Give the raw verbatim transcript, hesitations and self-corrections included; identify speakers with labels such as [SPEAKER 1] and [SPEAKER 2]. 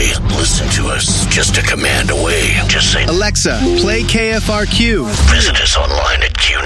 [SPEAKER 1] Hey, listen to us just a command away. Just say,
[SPEAKER 2] Alexa, play K F R Q.
[SPEAKER 1] Visit us online at Q